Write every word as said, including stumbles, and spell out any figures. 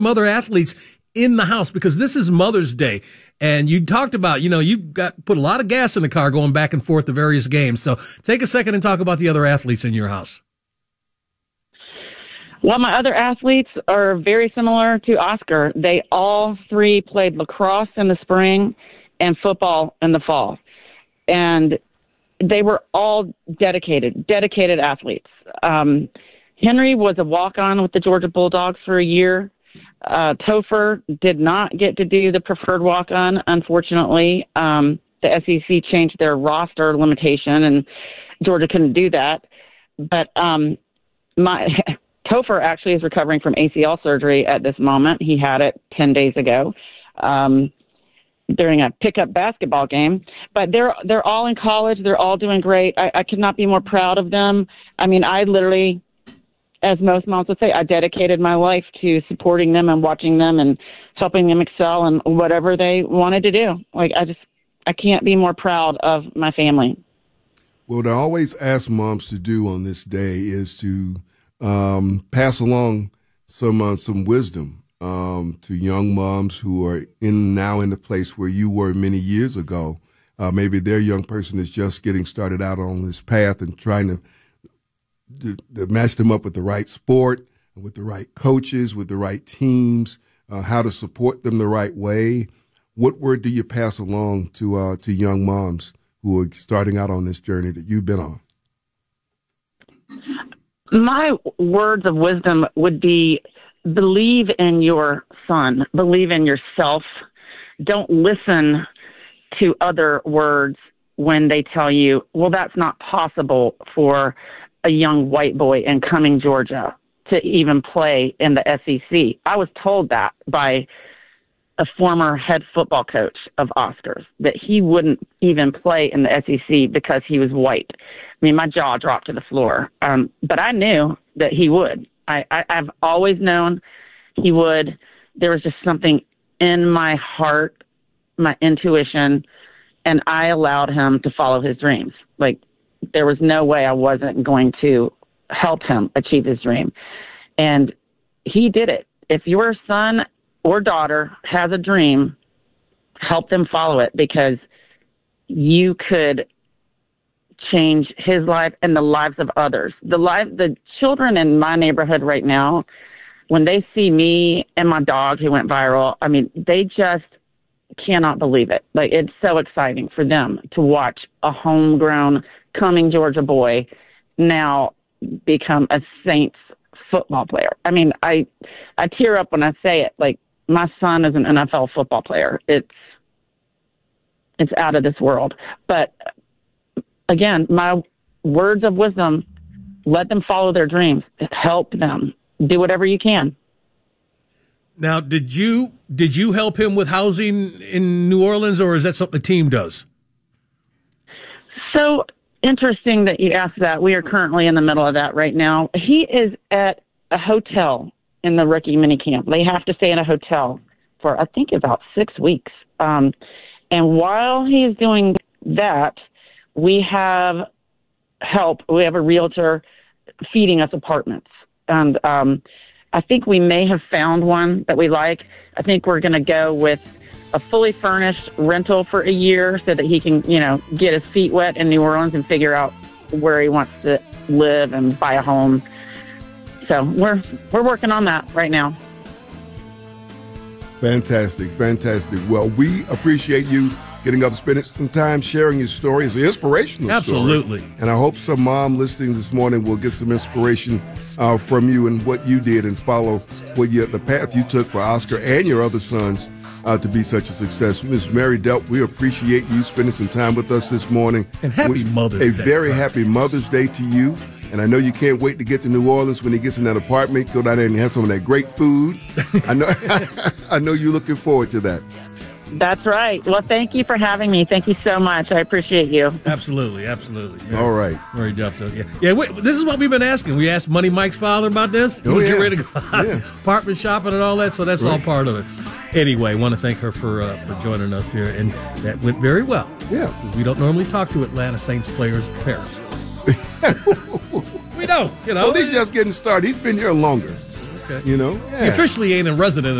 other athletes in the house, because this is Mother's Day, and you talked about, you know, you got put a lot of gas in the car going back and forth to various games. So take a second and talk about the other athletes in your house. Well, my other athletes are very similar to Oscar. They all three played lacrosse in the spring and football in the fall. And they were all dedicated, dedicated athletes. Um, Henry was a walk-on with the Georgia Bulldogs for a year. Uh, Topher did not get to do the preferred walk-on, unfortunately. Um, the S E C changed their roster limitation, and Georgia couldn't do that. But um, my... Topher actually is recovering from A C L surgery at this moment. He had it ten days ago um, during a pickup basketball game. But they're they're all in college. They're all doing great. I, I could not be more proud of them. I mean, I literally, as most moms would say, I dedicated my life to supporting them and watching them and helping them excel in whatever they wanted to do. Like, I just, I can't be more proud of my family. Well, what I always ask moms to do on this day is to Um, pass along some uh, some wisdom um, to young moms who are in now in the place where you were many years ago. Uh, maybe their young person is just getting started out on this path and trying to, to, to match them up with the right sport, with the right coaches, with the right teams, uh, how to support them the right way. What word do you pass along to uh, to young moms who are starting out on this journey that you've been on? My words of wisdom would be believe in your son, believe in yourself. Don't listen to other words when they tell you, well, that's not possible for a young white boy in Cumming, Georgia to even play in the S E C. I was told that by a former head football coach of Oscars, that he wouldn't even play in the S E C because he was white. I mean, my jaw dropped to the floor. Um, but I knew that he would. I, I, I've always known he would. There was just something in my heart, my intuition, and I allowed him to follow his dreams. Like, there was no way I wasn't going to help him achieve his dream. And he did it. If your son or daughter has a dream, help them follow it, because you could change his life and the lives of others. The life, the children in my neighborhood right now, when they see me and my dog who went viral, I mean, they just cannot believe it. Like, it's so exciting for them to watch a homegrown Cumming, Georgia boy now become a Saints football player. I mean, I, I tear up when I say it. Like, my son is an N F L football player. It's, it's out of this world. But again, my words of wisdom, let them follow their dreams. Help them. Do whatever you can. Now, did you did you help him with housing in New Orleans, or is that something the team does? So interesting that you asked that. We are currently in the middle of that right now. He is at a hotel in the rookie minicamp. They have to stay in a hotel for, I think, about six weeks. Um, and while he's doing that, we have help. We have a realtor feeding us apartments. And um, I think we may have found one that we like. I think we're going to go with a fully furnished rental for a year so that he can, you know, get his feet wet in New Orleans and figure out where he wants to live and buy a home. So we're we're working on that right now. Fantastic, fantastic. Well, we appreciate you getting up, spending some time sharing your story. It's an inspirational Absolutely. story. And I hope some mom listening this morning will get some inspiration uh, from you and what you did and follow what you, the path you took for Oscar and your other sons uh, to be such a success. Miz Mary Delp, we appreciate you spending some time with us this morning. And happy we, Mother's a Day. A very bro. happy Mother's Day to you. And I know you can't wait to get to New Orleans when he gets in that apartment, go down there and have some of that great food. I know I know you're looking forward to that. That's right. Well, thank you for having me. Thank you so much. I appreciate you. Absolutely, absolutely. Yeah. All right. Very dope, though. Yeah, yeah wait, this is what we've been asking. We asked Money Mike's father about this. He oh, was yeah. getting ready to go out, yeah. apartment shopping and all that, so that's right. all part of it. Anyway, I want to thank her for uh, for joining us here, and that went very well. Yeah. We don't normally talk to Atlanta Saints players' parents. We don't, you know. Well, he's just getting started. He's been here longer. Okay. You know, He yeah. officially ain't a resident